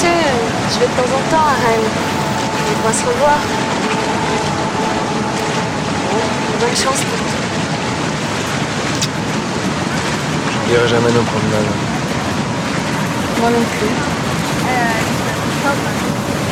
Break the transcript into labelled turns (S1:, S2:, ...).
S1: sais, je vais de temps en temps à Rennes. On va se revoir. Bon, bonne chance pour tout.
S2: J'oublierai jamais nos promenades.
S1: Moi non plus.